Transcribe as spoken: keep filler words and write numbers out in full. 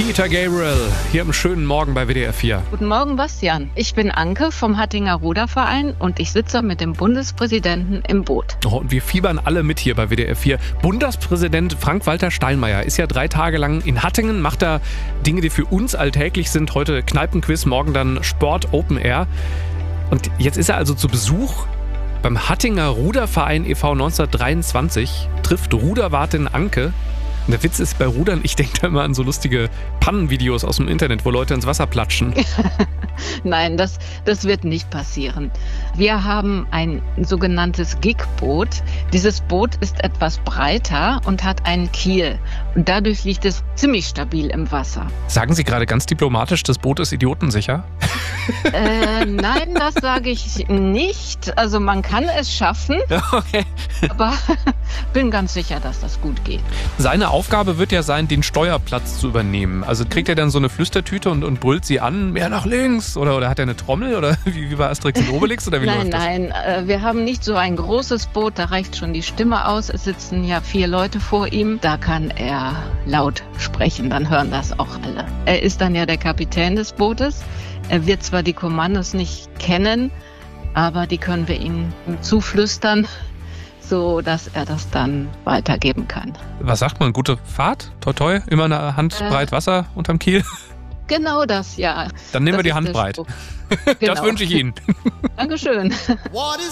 Peter Gabriel, hier im schönen Morgen bei W D R vier. Guten Morgen, Bastian. Ich bin Anke vom Hattinger Ruderverein und ich sitze mit dem Bundespräsidenten im Boot. Oh, und wir fiebern alle mit hier bei W D R vier. Bundespräsident Frank-Walter Steinmeier ist ja drei Tage lang in Hattingen, macht da Dinge, die für uns alltäglich sind. Heute Kneipenquiz, morgen dann Sport Open Air. Und jetzt ist er also zu Besuch beim Hattinger Ruderverein e V neunzehnhundertdreiundzwanzig, trifft Ruderwartin Anke. Und der Witz ist bei Rudern, ich denke da immer an so lustige Pannenvideos aus dem Internet, wo Leute ins Wasser platschen. Nein, das, das wird nicht passieren. Wir haben ein sogenanntes Gigboot. Dieses Boot ist etwas breiter und hat einen Kiel. Und dadurch liegt es ziemlich stabil im Wasser. Sagen Sie gerade ganz diplomatisch, das Boot ist idiotensicher? Äh, nein, das sage ich nicht. Also man kann es schaffen, Okay. aber bin ganz sicher, dass das gut geht. Seine Aufgabe wird ja sein, den Steuerplatz zu übernehmen. Also kriegt er dann so eine Flüstertüte und, und brüllt sie an, mehr nach links? Oder, oder hat er eine Trommel? Oder wie, wie bei Asterix und Obelix? Oder wie Nein, läuft das? nein, äh, wir haben nicht so ein großes Boot, da reicht schon die Stimme aus. Es sitzen ja vier Leute vor ihm. Da kann er laut sprechen, dann hören das auch alle. Er ist dann ja der Kapitän des Bootes. Er wird zwar die Kommandos nicht kennen, aber die können wir ihm zuflüstern, so dass er das dann weitergeben kann. Was sagt man? Gute Fahrt? Toi toi? Immer eine Handbreit Wasser unterm Kiel? Genau das, ja. Dann nehmen Das wir die ist der Handbreit. Spruch. Das Genau. wünsche ich Ihnen. Dankeschön.